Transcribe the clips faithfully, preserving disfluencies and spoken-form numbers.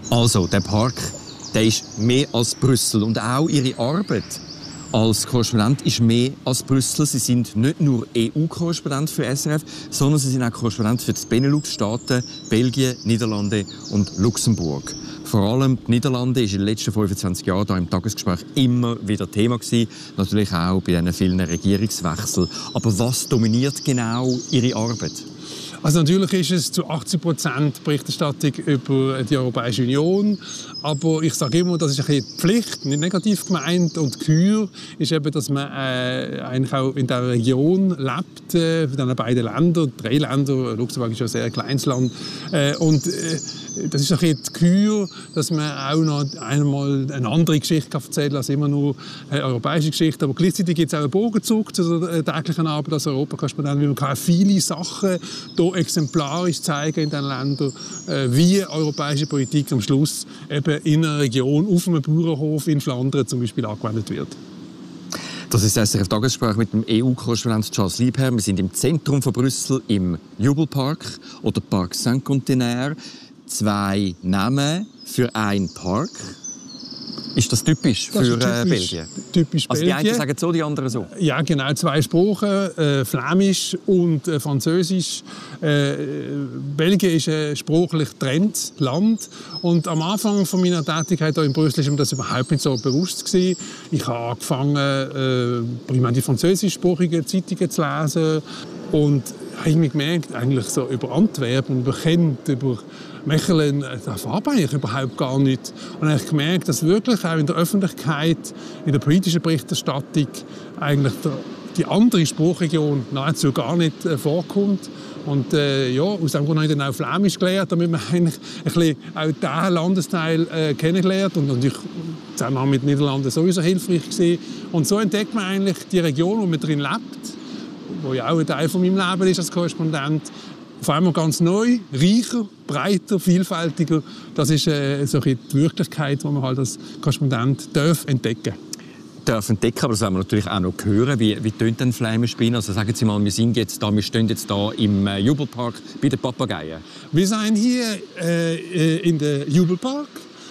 Also, der Park, der ist mehr als Brüssel. Und auch ihre Arbeit als Korrespondent ist mehr als Brüssel. Sie sind nicht nur E U-Korrespondent für S R F, sondern sie sind auch Korrespondent für die Benelux-Staaten, Belgien, Niederlande und Luxemburg. Vor allem die Niederlande ist in den letzten fünfundzwanzig Jahren hier im Tagesgespräch immer wieder Thema gewesen. Natürlich auch bei diesen vielen Regierungswechseln. Aber was dominiert genau Ihre Arbeit? Also natürlich ist es zu achtzig Prozent Berichterstattung über die Europäische Union. Aber ich sage immer, das ist eine Pflicht, nicht negativ gemeint. Und die Kür ist eben, dass man äh, eigentlich auch in dieser Region lebt, äh, in diesen beiden Ländern, drei Länder. Luxemburg ist ja ein sehr kleines Land. Äh, und äh, das ist die Kür, dass man auch noch einmal eine andere Geschichte erzählen kann, als immer nur eine europäische Geschichte. Aber gleichzeitig gibt es auch einen Bogenzug zu der täglichen Arbeit als Europakorrespondent. Man kann viele Sachen hier exemplarisch zeigen in den Ländern, wie europäische Politik am Schluss eben in einer Region, auf einem Bauernhof in Flandern zum Beispiel angewendet wird. Das ist das S R F-Tagesgespräch mit dem E U-Korrespondent Charles Liebherr. Wir sind im Zentrum von Brüssel im Jubelpark oder Parc Cinquantenaire. Zwei Namen für einen Park. Ist das typisch das für ist typisch, äh, Belgien? Typisch also Belgien. Die einen sagen so, die anderen so? Ja, genau. Zwei Sprachen, äh, Flämisch und äh, Französisch. Äh, Belgien ist ein sprachlich getrenntes Land. Und am Anfang von meiner Tätigkeit hier in Brüssel war mir das überhaupt nicht so bewusst gewesen. Ich habe angefangen, äh, die französischsprachigen Zeitungen zu lesen. Und habe ich gemerkt, eigentlich so über Antwerpen, über Kent, über Mechelen, da verarbeite ich überhaupt gar nicht. Und dann habe ich gemerkt, dass wirklich auch in der Öffentlichkeit, in der politischen Berichterstattung eigentlich der, die andere Sprachregion nahezu gar nicht äh, vorkommt. Und äh, ja, aus dem Grund habe ich dann auch Flämisch gelernt, damit man eigentlich ein bisschen auch diesen Landesteil äh, kennengelernt. Und natürlich zusammen mit den Niederlanden sowieso hilfreich gewesen. Und so entdeckt man eigentlich die Region, wo man drin lebt, wo ja auch ein Teil von meinem Leben ist als Korrespondent, auf einmal ganz neu, reicher, breiter, vielfältiger. Das ist äh, so die Wirklichkeit, die man halt als Korrespondent darf entdecken darf entdecken, aber das werden wir natürlich auch noch hören. Wie, wie tönt denn Flämisch bei Ihnen? Also sagen Sie mal, wir sind jetzt da, wir stehen jetzt da im äh, Jubelpark bei den Papageien. Wir sind hier äh, in der Jubelpark.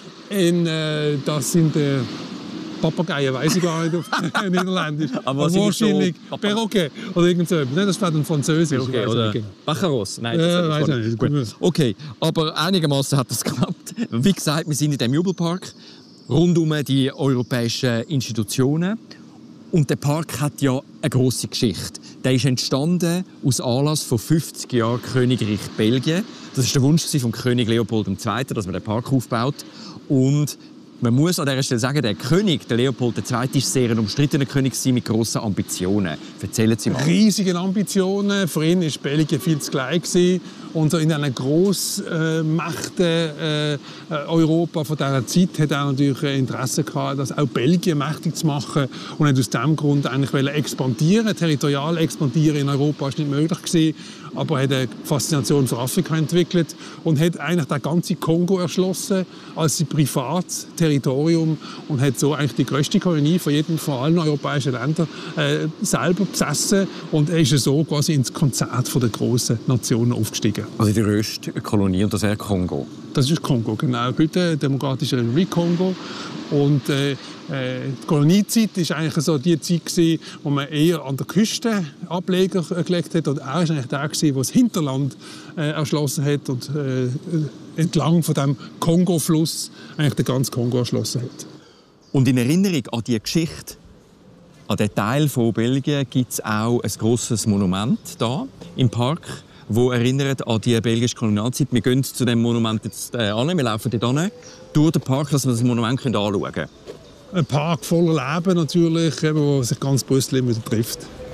In, äh, das sind äh, Papageien, weiss ich gar nicht auf Niederländisch. Aber, aber wahrscheinlich so Perroquet oder irgend so etwas. Das wäre dann Französisch. Perroquet oder Bacharos. Nein, das ja, weiß ich nicht. Gut. Okay, aber einigermaßen hat das geklappt. Wie gesagt, wir sind in dem Jubelpark. Rund um die europäischen Institutionen. Und der Park hat ja eine grosse Geschichte. Der ist entstanden aus Anlass von fünfzig Jahren Königreich Belgien. Das war der Wunsch von König Leopold der Zweite., dass man den Park aufbaut. Und man muss an dieser Stelle sagen, der König, der Leopold der Zweite., war sehr ein umstrittener König mit grossen Ambitionen. Erzählen Sie mal. Riesige Ambitionen. Für ihn war Belgien viel zu klein gewesen. Und so in diesen Grossmächten äh, Europa von dieser Zeit hat er natürlich Interesse gehabt, das auch Belgien mächtig zu machen. Und hat aus diesem Grund eigentlich expandieren, territorial expandieren in Europa war nicht möglich gewesen. Aber er hat eine Faszination für Afrika entwickelt und hat eigentlich das ganze Kongo erschlossen als sein privates Territorium und hat so eigentlich die grösste Kolonie von jedem, von allen europäischen Ländern äh, selber besessen. Und er ist so quasi ins Konzert der grossen Nationen aufgestiegen. Also die grösste Kolonie, und das wäre Kongo? Das ist Kongo, genau. Heute Demokratische Republik Kongo. Und äh, die Koloniezeit war eigentlich so die Zeit gewesen, wo man eher an der Küste Ableger gelegt hat. Und er war eigentlich der, der das Hinterland äh, erschlossen hat und äh, entlang von dem Kongo-Fluss eigentlich den ganzen Kongo erschlossen hat. Und in Erinnerung an diese Geschichte, an diesen Teil von Belgien, gibt es auch ein grosses Monument hier im Park, das erinnert an die belgische Kolonialzeit. Wir gehen zu diesem Monument jetzt äh, an, wir laufen dort hin, durch den Park, dass wir das Monument anschauen können. Ein Park voller Leben natürlich, wo sich ganz Brüssel immer trifft.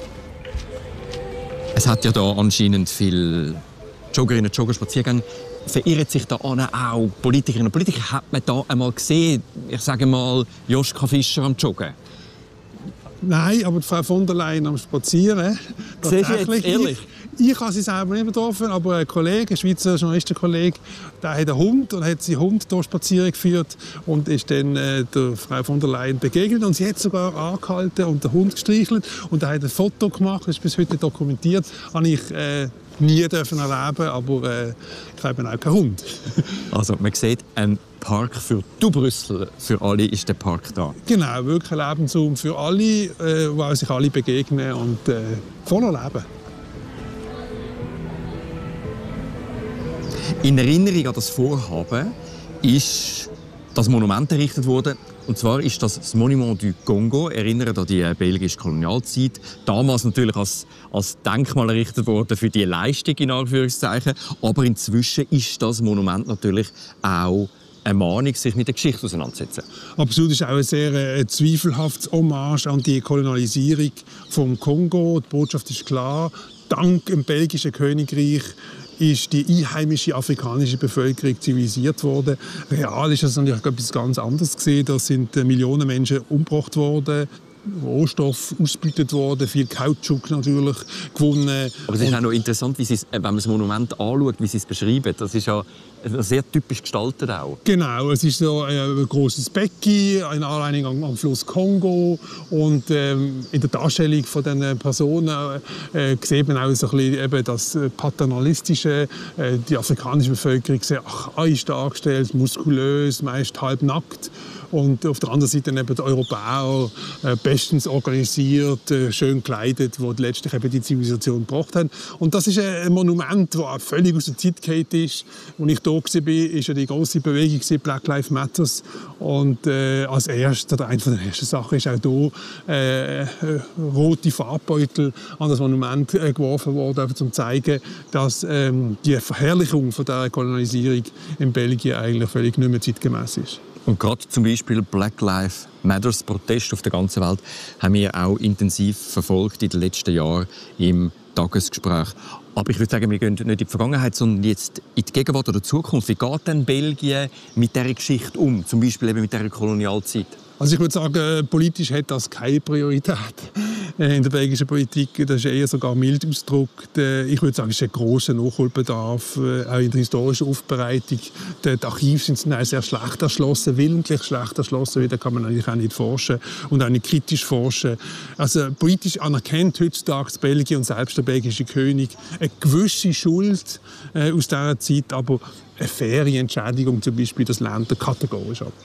Es hat ja da anscheinend viele Joggerinnen und Jogger, Spaziergänge. Verirren sich da auch Politikerinnen und Politiker? Hat man da einmal gesehen, ich sage mal, Joschka Fischer am Joggen? Nein, aber Frau von der Leyen am Spazieren. Siehst du jetzt ehrlich? Ich, ich habe sie selber nicht getroffen, aber ein Kollege, ein Schweizer Journalistenkollege, der hat einen Hund und hat seinen Hund hier spazieren geführt und ist dann äh, der Frau von der Leyen begegnet und sie hat sogar angehalten und den Hund gestreichelt und er hat ein Foto gemacht, das ist bis heute dokumentiert, habe ich äh, nie dürfen erleben, aber äh, ich habe auch keinen Hund. Also man sieht, ein Park für du Brüssel, für alle ist der Park da. Genau, wirklich ein Lebensraum für alle, äh, wo sich alle begegnen und äh, voller Leben. In Erinnerung an das Vorhaben ist das Monument errichtet worden. Und zwar ist das das Monument du Congo, erinnert an die belgische Kolonialzeit. Damals natürlich als, als Denkmal errichtet worden für die Leistung, in Anführungszeichen. Aber inzwischen ist das Monument natürlich auch eine Mahnung, sich mit der Geschichte auseinanderzusetzen. Absolut, es ist auch ein sehr äh, zweifelhaftes Hommage an die Kolonialisierung vom Kongo. Die Botschaft ist klar, dank dem belgischen Königreich ist die einheimische afrikanische Bevölkerung zivilisiert worden. Real ist das natürlich etwas ganz anderes gesehen. Da sind Millionen Menschen umgebracht worden, Rohstoff ausgebeutet worden, viel Kautschuk natürlich gewonnen. Aber es ist auch noch interessant, wie sie es, wenn man das Monument anschaut, wie sie es beschreiben. Das ist ja sehr typisch gestaltet auch. Genau, es ist so ein großes Becken, eine Anlehnung am Fluss Kongo. Und ähm, in der Darstellung von den Personen äh, sieht man auch so ein bisschen eben das Paternalistische. Äh, die afrikanische Bevölkerung sehr archaisch dargestellt, muskulös, meist halbnackt. Und auf der anderen Seite eben die Europäer, äh, bestens organisiert, äh, schön gekleidet, die letztlich eben die Zivilisation gebracht haben. Und das ist ein Monument, das völlig aus der Zeit gefallen ist. Als ich da war, war ja die grosse Bewegung Black Lives Matter. Und äh, als erstes, oder eine der ersten Sachen, ist auch hier äh, äh, rote Farbbeutel an das Monument äh, geworfen worden, um zu zeigen, dass ähm, die Verherrlichung von der Kolonialisierung in Belgien eigentlich völlig nicht mehr zeitgemäß ist. Und gerade zum Beispiel Black Lives Matters Protest auf der ganzen Welt haben wir auch intensiv verfolgt in den letzten Jahren im Tagesgespräch. Aber ich würde sagen, wir gehen nicht in die Vergangenheit, sondern jetzt in die Gegenwart oder Zukunft. Wie geht denn Belgien mit dieser Geschichte um, zum Beispiel eben mit dieser Kolonialzeit? Also ich würde sagen, politisch hat das keine Priorität in der belgischen Politik. Das ist eher sogar mild ausgedrückt. Ich würde sagen, es ist ein grosser Nachholbedarf, auch in der historischen Aufbereitung. Die Archive sind sehr schlecht erschlossen, willentlich schlecht erschlossen, weil da kann man eigentlich auch nicht forschen und auch nicht kritisch forschen. Also politisch anerkennt heutzutage das Belgien und selbst der belgische König eine gewisse Schuld aus dieser Zeit, aber eine faire Entschädigung zum Beispiel, das lehnt er kategorisch ab.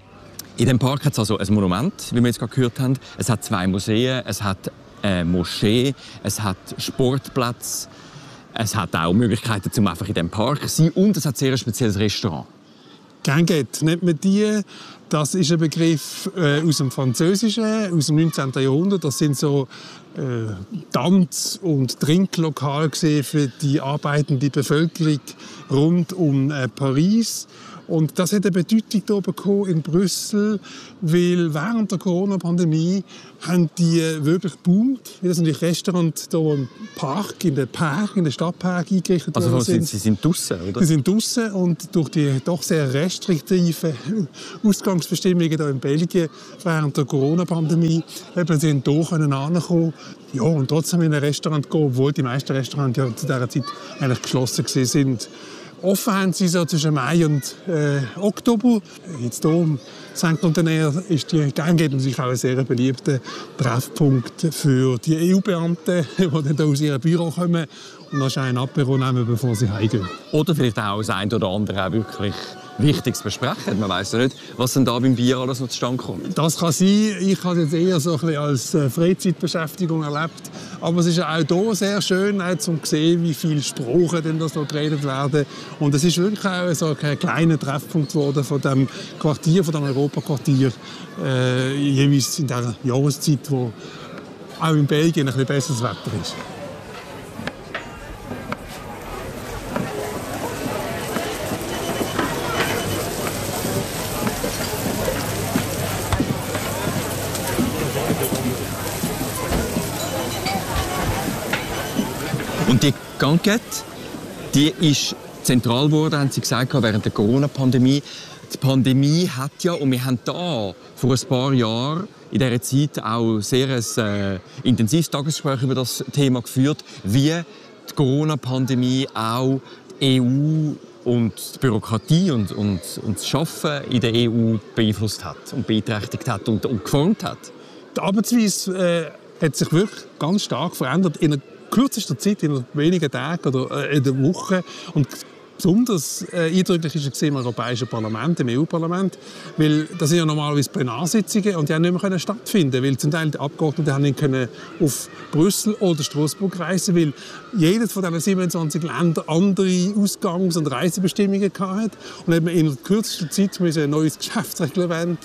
In dem Park hat es also ein Monument, wie wir jetzt gerade gehört haben. Es hat zwei Museen, es hat eine Moschee, es hat Sportplätze, es hat auch Möglichkeiten, um einfach in diesem Park zu sein, und es hat sehr ein spezielles Restaurant. Ganguette nennt man die. Das ist ein Begriff äh, aus dem Französischen, aus dem neunzehnten Jahrhundert. Das sind so äh, Tanz- und Trinklokale für die arbeitende Bevölkerung rund um äh, Paris. Und das hat eine Bedeutung hier bekommen in Brüssel, weil während der Corona-Pandemie haben die wirklich geboomt. Das sind natürlich Restaurants hier im Park, in den Park, in den Stadtpark eingerichtet worden. Also sind. Sie sind draussen, oder? Sie sind draussen, und durch die doch sehr restriktiven Ausgangsbestimmungen hier in Belgien während der Corona-Pandemie haben sie hier ankommen. Ja, und trotzdem in ein Restaurant gehen, obwohl die meisten Restaurants ja zu dieser Zeit eigentlich geschlossen sind. Offen haben sie so zwischen Mai und äh, Oktober. Jetzt hier im Sankt Contenaire ist die Ganguette natürlich auch ein sehr beliebter Treffpunkt für die E U-Beamten, die dann hier aus ihrem Büro kommen und noch ein Apéro nehmen, bevor sie heimgehen. Oder vielleicht auch das eine oder andere auch wirklich Wichtiges besprechen. Man weiss ja nicht, was denn da beim Bier alles noch zustande kommt. Das kann sein. Ich habe es jetzt eher so ein bisschen als Freizeitbeschäftigung erlebt. Aber es ist auch hier sehr schön, auch zu sehen, wie viele Sprachen denn das noch geredet werden. Und es ist wirklich auch so ein kleiner Treffpunkt geworden von dem Quartier, von dem Europaquartier, äh, jeweils in dieser Jahreszeit, wo auch in Belgien ein bisschen besseres Wetter ist. Und die Ganguette, die ist zentral geworden, haben Sie gesagt, während der Corona-Pandemie. Die Pandemie hat ja, und wir haben da vor ein paar Jahren in dieser Zeit auch sehr ein äh, intensives Tagesgespräch über das Thema geführt, wie die Corona-Pandemie auch die E U und die Bürokratie und, und, und das Arbeiten in der E U beeinflusst hat und beeinträchtigt hat und, und geformt hat. Die Arbeitsweise äh, hat sich wirklich ganz stark verändert in kürzester Zeit, in wenigen Tagen oder in der Woche. Und besonders äh, eindrücklich ist es im Europäischen Parlament, im E U-Parlament, weil das sind ja normalerweise Plenarsitzungen und die haben nicht mehr können stattfinden, weil zum Teil die Abgeordneten haben nicht können auf Brüssel oder Straßburg reisen, weil jedes von diesen siebenundzwanzig Ländern andere Ausgangs- und Reisebestimmungen hatte. Und hat man in kürzester Zeit ein neues Geschäftsreglement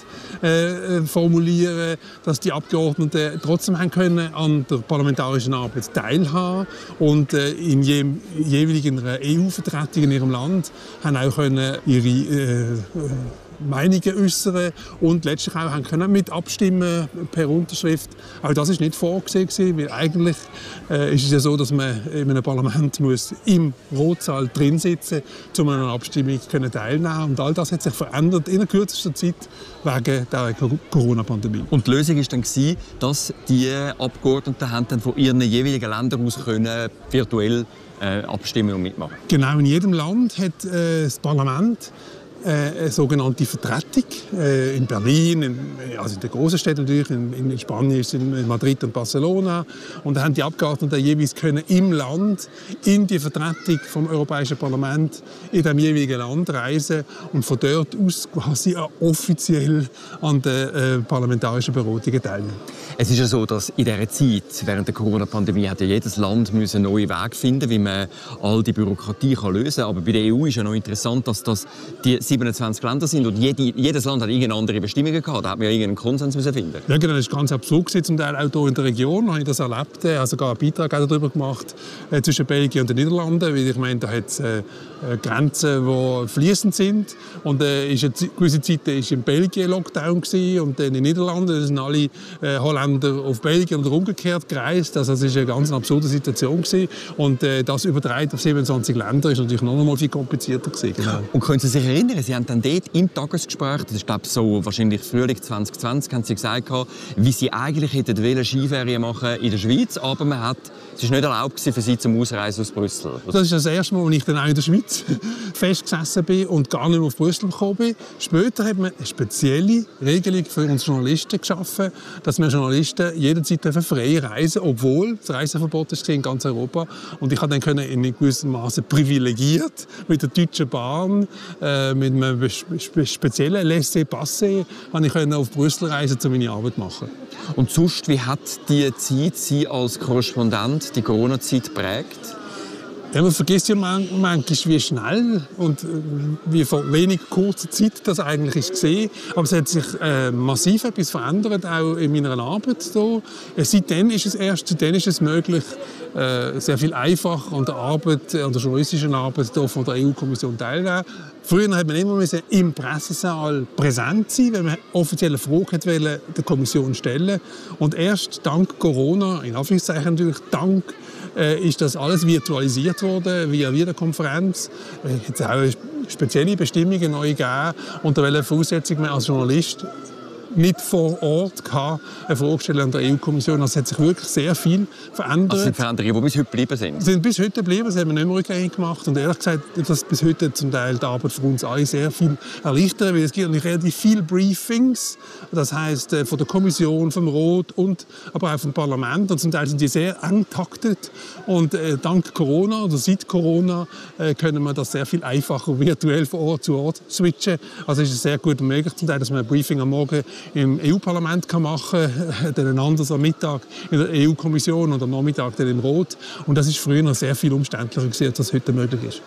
äh, formulieren, dass die Abgeordneten trotzdem haben können an der parlamentarischen Arbeit teilhaben und äh, in jedem jeweiligen E U-Vertretung in ihrem Land haben auch können ihre äh, Meinungen äußern und letztlich auch haben können mit abstimmen per Unterschrift. Auch das ist nicht vorgesehen, weil eigentlich äh, ist es ja so, dass man in einem Parlament muss im Rotsaal drin sitzen muss, um an einer Abstimmung können teilnehmen. Und all das hat sich verändert in der kürzesten Zeit wegen der Corona-Pandemie. Und die Lösung war dann, dass die Abgeordneten haben dann von ihren jeweiligen Ländern aus können virtuell äh, abstimmen und mitmachen. Genau, in jedem Land hat äh, das Parlament eine sogenannte Vertretung äh, in Berlin, in, also in den großen Städten natürlich, in, in Spanien, in Madrid und Barcelona. Und da haben die Abgeordneten jeweils können im Land in die Vertretung vom Europäischen Parlament in dem jeweiligen Land reisen und von dort aus quasi offiziell an den äh, parlamentarischen Beratungen teilnehmen. Es ist ja so, dass in dieser Zeit, während der Corona-Pandemie, hat ja jedes Land einen neuen Weg finden, wie man all die Bürokratie kann lösen kann. Aber bei der E U ist ja noch interessant, dass das die siebenundzwanzig Länder sind und jede, jedes Land hat irgendeine andere Bestimmungen gehabt. Da hat man ja irgendeinen Konsens finden. Ja, genau, das ist ganz absurd. Zum Teil auch hier in der Region habe ich das erlebt. Ich habe sogar einen Beitrag darüber gemacht äh, zwischen Belgien und den Niederlanden, weil ich meine, da hat es äh, Grenzen, die fließend sind. Und äh, ist eine gewisse Zeit war in Belgien Lockdown gewesen, und dann in den Niederlanden sind alle äh, Holländer auf Belgien oder umgekehrt gereist. Also das ist eine ganz absurde Situation gewesen. Und äh, das übertragen auf siebenundzwanzig Länder ist natürlich noch einmal viel komplizierter gewesen. Genau. Und können Sie sich erinnern, Sie haben dann dort im Tagesgespräch, das ist glaube ich so wahrscheinlich Frühling zwanzig zwanzig, haben Sie gesagt, wie Sie eigentlich hätten wollen Skiferien machen in der Schweiz, aber man hat, es war nicht erlaubt für Sie zum Ausreisen aus Brüssel. Das ist das erste Mal, als ich dann auch in der Schweiz festgesessen bin und gar nicht mehr auf Brüssel gekommen bin. Später hat man eine spezielle Regelung für uns Journalisten geschaffen, dass wir Journalisten jederzeit frei reisen, obwohl das Reiseverbot ist in ganz Europa. Und ich konnte dann in gewissem Maße privilegiert mit der Deutschen Bahn, äh, mit einem speziellen Laissez-passer, auf Brüssel reisen, um meine Arbeit zu machen. Und sonst, wie hat die Zeit Sie als Korrespondent, die Corona-Zeit geprägt? Ja, man vergisst ja manchmal, wie schnell und wie vor wenig kurzer Zeit das eigentlich ist gesehen. Aber es hat sich äh, massiv etwas verändert, auch in meiner Arbeit. Hier. Ja, seitdem ist es erst, seitdem ist es möglich, äh, sehr viel einfacher an der Arbeit, an der journalistischen Arbeit hier von der E U-Kommission teilnehmen. Früher hat man immer im Pressesaal präsent sein, wenn man offizielle Fragen der Kommission stellen. Und erst dank Corona, in Anführungszeichen natürlich, dank äh, ist das alles virtualisiert worden, via Videokonferenz. Es hat auch spezielle Bestimmungen neu gegeben, unter welcher Voraussetzung man als Journalist nicht vor Ort kann, eine Frage stellen an der E U-Kommission. Also es hat sich wirklich sehr viel verändert. Das sind Veränderungen, die bis heute geblieben sind? sind bis heute geblieben, das haben wir nicht mehr rückgängig gemacht. Und ehrlich gesagt, das bis heute zum Teil die Arbeit für uns alle sehr viel erleichtert, weil es gibt natürlich relativ viele Briefings, das heisst von der Kommission, vom Rat und aber auch vom Parlament. Und zum Teil sind die sehr eng taktet. Und äh, dank Corona oder seit Corona äh, können wir das sehr viel einfacher virtuell von Ort zu Ort switchen. Also ist es sehr gut möglich, zum Teil, dass man ein Briefing am Morgen im E U-Parlament machen kann, dann ein anderes am Mittag in der E U-Kommission und am Nachmittag dann im Rat. Und das ist früher noch sehr viel umständlicher gewesen, als das heute möglich ist.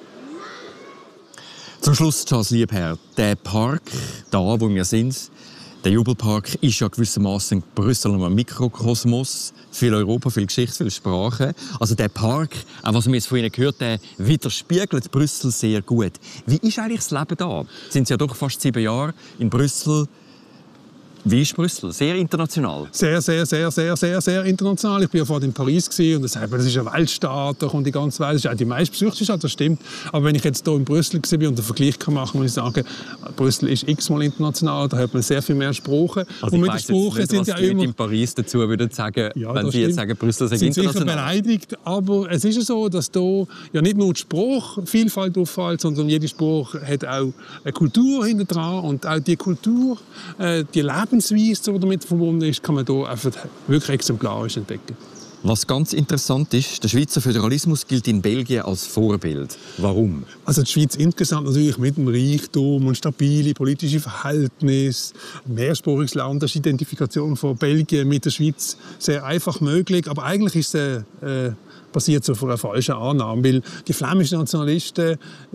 Zum Schluss, Charles Liebherr, der Park, da wo wir sind, der Jubelpark, ist ja gewissermaßen Brüssel ein Mikrokosmos. Viel Europa, viel Geschichte, viel Sprache. Also der Park, auch was wir jetzt von Ihnen gehört haben, widerspiegelt Brüssel sehr gut. Wie ist eigentlich das Leben da? Sind Sie ja doch fast sieben Jahre in Brüssel. Wie ist Brüssel? Sehr international? Sehr, sehr, sehr, sehr, sehr, sehr international. Ich war ja vorhin in Paris und das ist eine Weltstadt, da kommt die ganze Welt. Das ist auch die meistbesuchte Stadt, das stimmt. Aber wenn ich jetzt hier in Brüssel war und einen Vergleich machen kann, muss ich sagen, Brüssel ist x-mal international, da hat man sehr viel mehr Sprache. Also und mit ich weiss nicht, sind was ja die Leute in Paris dazu würden sagen, ja, wenn Sie jetzt sagen, Brüssel sei international. Sind sicher beleidigt, aber es ist ja so, dass hier ja nicht nur die Sprachvielfalt auffällt, sondern jede Sprache hat auch eine Kultur hinter dran und auch die Kultur, die Lebensweise, die damit verbunden ist, kann man hier einfach wirklich exemplarisch entdecken. Was ganz interessant ist, der Schweizer Föderalismus gilt in Belgien als Vorbild. Warum? Also die Schweiz insgesamt natürlich mit dem Reichtum und stabile politische Verhältnisse, ein mehrsprachiges Land, das ist die Identifikation von Belgien mit der Schweiz sehr einfach möglich. Aber eigentlich ist es äh, basiert so auf einer falschen Annahme, weil die flämischen Nationalisten,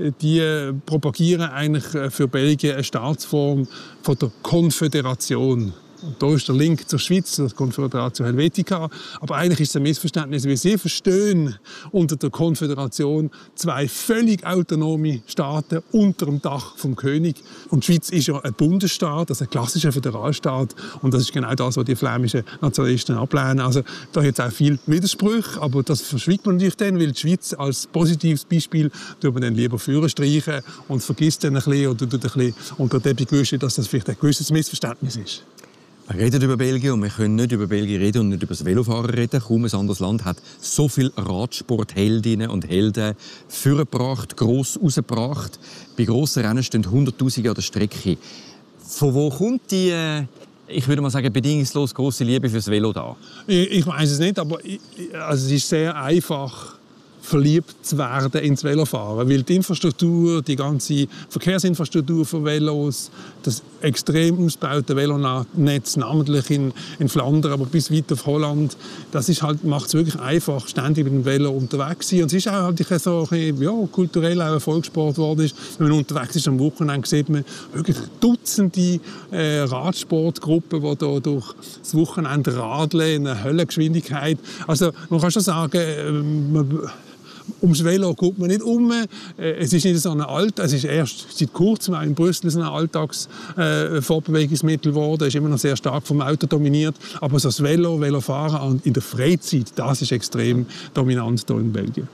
die propagieren eigentlich für Belgien eine Staatsform von der Konföderation. Und da ist der Link zur Schweiz, zur Konföderation Helvetica. Aber eigentlich ist es ein Missverständnis, wie Sie verstehen unter der Konföderation zwei völlig autonome Staaten unter dem Dach vom König. Und die Schweiz ist ja ein Bundesstaat, also ein klassischer Föderalstaat. Und das ist genau das, was die flämischen Nationalisten ablehnen. Also da hat es auch viel Widersprüche, aber das verschwiegt man natürlich dann, weil die Schweiz als positives Beispiel tut man dann lieber Führer streichen und vergisst dann ein bisschen oder tut ein bisschen unter den Teppich wischen, dass das vielleicht ein gewisses Missverständnis ist. Wir reden über Belgien und wir können nicht über Belgien reden und nicht über das Velofahren reden. Kaum ein anderes Land hat so viele Radsportheldinnen und Helden vorgebracht, gross rausgebracht. Bei grossen Rennen stehen Hunderttausende an der Strecke. Von wo kommt die, äh, ich würde mal sagen, bedingungslos grosse Liebe fürs Velo da? Ich, ich weiß es nicht, aber ich, also es ist sehr einfach, verliebt zu werden ins Velofahren, weil die Infrastruktur, die ganze Verkehrsinfrastruktur für Velos, das extrem ausgebaute Velonetz, namentlich in, in Flandern, aber bis weit auf Holland, das ist halt, macht es wirklich einfach, ständig mit dem Velo unterwegs zu sein. Und es ist auch halt so ein, ja, kulturell auch ein Volkssport geworden. Wenn man unterwegs ist am Wochenende, sieht man wirklich Dutzende äh, Radsportgruppen, die da durch das Wochenende radeln in einer Höllengeschwindigkeit. Also man kann schon sagen, äh, man, ums Velo geht man nicht um. Es ist nicht so ein Alt, es ist erst seit kurzem in Brüssel so ein Alltagsfortbewegungsmittel geworden. Es ist immer noch sehr stark vom Auto dominiert. Aber so das Velo, Velofahren in der Freizeit, das ist extrem dominant hier in Belgien.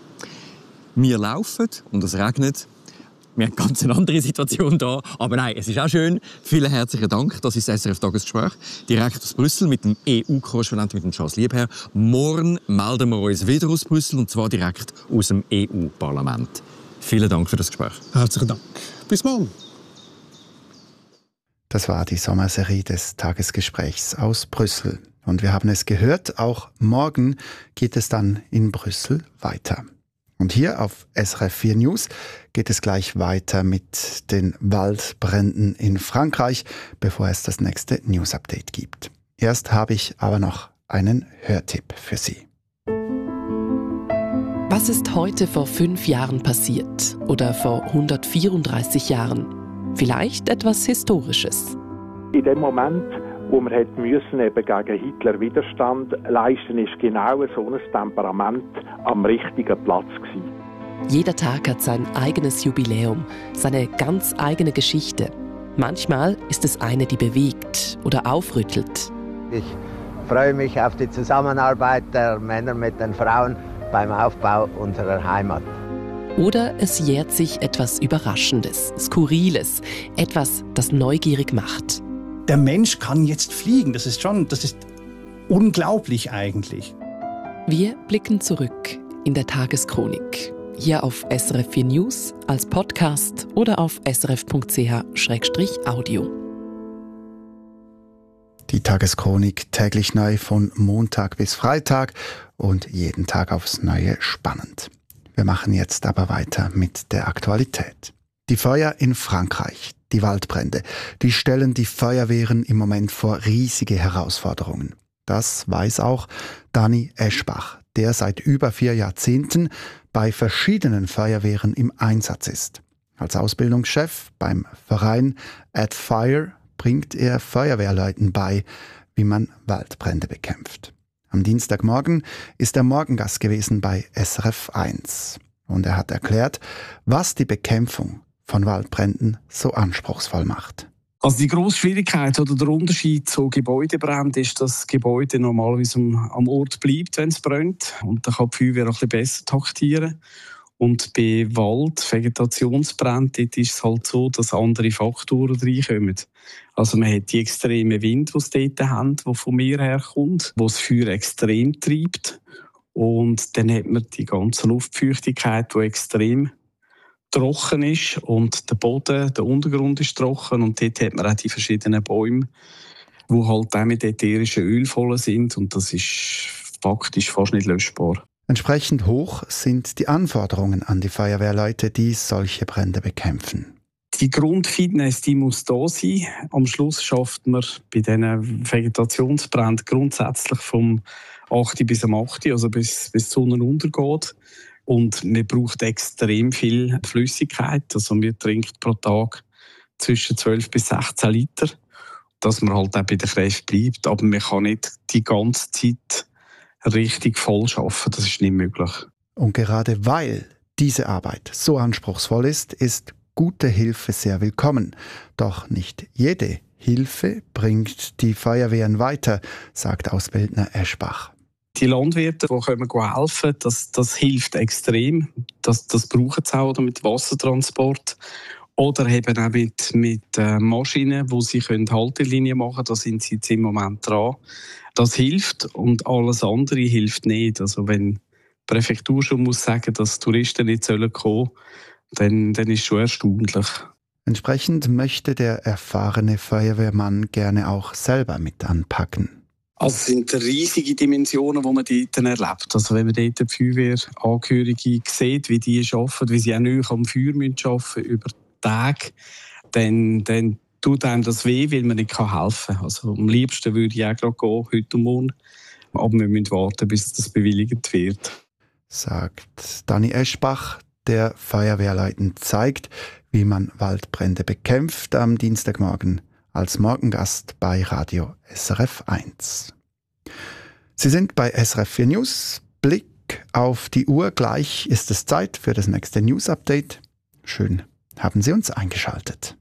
Wir laufen und es regnet. Wir haben eine ganz andere Situation hier. Aber nein, es ist auch schön. Vielen herzlichen Dank. Das ist das S R F-Tagesgespräch. Direkt aus Brüssel mit dem E U-Korrespondenten, mit dem Charles Liebherr. Morgen melden wir uns wieder aus Brüssel, und zwar direkt aus dem E U-Parlament. Vielen Dank für das Gespräch. Herzlichen Dank. Bis morgen. Das war die Sommerserie des Tagesgesprächs aus Brüssel. Und wir haben es gehört, auch morgen geht es dann in Brüssel weiter. Und hier auf S R F vier News geht es gleich weiter mit den Waldbränden in Frankreich, bevor es das nächste News-Update gibt. Erst habe ich aber noch einen Hörtipp für Sie. Was ist heute vor fünf Jahren passiert oder vor hundertvierunddreißig Jahren? Vielleicht etwas Historisches. In dem Moment, wo man hätte müssen, eben gegen Hitler Widerstand leisten, ist genau so ein Temperament am richtigen Platz gewesen. Jeder Tag hat sein eigenes Jubiläum, seine ganz eigene Geschichte. Manchmal ist es eine, die bewegt oder aufrüttelt. Ich freue mich auf die Zusammenarbeit der Männer mit den Frauen beim Aufbau unserer Heimat. Oder es jährt sich etwas Überraschendes, Skurriles, etwas, das neugierig macht. Der Mensch kann jetzt fliegen. Das ist schon, das ist unglaublich eigentlich. Wir blicken zurück in der Tageschronik. Hier auf S R F vier News, als Podcast oder auf srf punkt c h slash audio. Die Tageschronik täglich neu von Montag bis Freitag und jeden Tag aufs Neue spannend. Wir machen jetzt aber weiter mit der Aktualität. Die Feuer in Frankreich. Die Waldbrände, die stellen die Feuerwehren im Moment vor riesige Herausforderungen. Das weiß auch Dani Eschbach, der seit über vier Jahrzehnten bei verschiedenen Feuerwehren im Einsatz ist. Als Ausbildungschef beim Verein Add Fire bringt er Feuerwehrleuten bei, wie man Waldbrände bekämpft. Am Dienstagmorgen ist er Morgengast gewesen bei S R F eins. Und er hat erklärt, was die Bekämpfung von Waldbränden so anspruchsvoll macht. Also die grosse Schwierigkeit oder der Unterschied zu Gebäudebränden ist, dass das Gebäude normalerweise am Ort bleibt, wenn es brennt. Und dann kann die Feuerwehr auch ein bisschen besser taktieren. Und bei Wald-, Vegetationsbränden ist es halt so, dass andere Faktoren reinkommen. Also man hat die extremen Wind, die es dort haben, die vom Meer herkommt, wo das Feuer extrem treibt. Und dann hat man die ganze Luftfeuchtigkeit, die extrem trocken ist, und der Boden, der Untergrund ist trocken, und dort hat man auch die verschiedenen Bäume, die halt auch mit ätherischen Öl voll sind, und das ist praktisch fast nicht löschbar. Entsprechend hoch sind die Anforderungen an die Feuerwehrleute, die solche Brände bekämpfen. Die Grundfitness, die muss da sein. Am Schluss schafft man bei diesen Vegetationsbränden grundsätzlich vom acht bis um acht, also bis, bis die Sonne untergeht. Und man braucht extrem viel Flüssigkeit. Also man trinkt pro Tag zwischen zwölf bis sechzehn Liter, dass man halt auch bei den Kräften bleibt. Aber man kann nicht die ganze Zeit richtig voll arbeiten. Das ist nicht möglich. Und gerade weil diese Arbeit so anspruchsvoll ist, ist gute Hilfe sehr willkommen. Doch nicht jede Hilfe bringt die Feuerwehren weiter, sagt Ausbildner Eschbach. Die Landwirte, die helfen können, das, das hilft extrem. Das, das brauchen sie auch mit Wassertransport. Oder eben auch mit, mit äh, Maschinen, wo sie Haltelinien machen können. Da sind sie jetzt im Moment dran. Das hilft und alles andere hilft nicht. Also wenn die Präfektur schon muss sagen, dass Touristen nicht kommen sollen, dann, dann ist es schon erstaunlich. Entsprechend möchte der erfahrene Feuerwehrmann gerne auch selber mit anpacken. Also es sind riesige Dimensionen, die man dort erlebt. Also wenn man dort die Feuerwehrangehörige sieht, wie die arbeiten, wie sie auch nicht am Feuer arbeiten müssen, über Tage, dann, dann tut einem das weh, weil man nicht helfen kann. Also am liebsten würde ich auch gerade gehen, heute und morgen. Aber wir müssen warten, bis das bewilligt wird. Sagt Dani Eschbach, der Feuerwehrleuten zeigt, wie man Waldbrände bekämpft, am Dienstagmorgen als Morgengast bei Radio S R F eins. Sie sind bei S R F vier News. Blick auf die Uhr. Gleich ist es Zeit für das nächste News-Update. Schön haben Sie uns eingeschaltet.